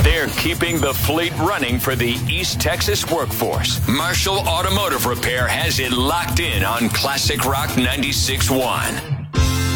They're keeping the fleet running for the East Texas workforce. Marshall Automotive Repair has it locked in on Classic Rock 96.1.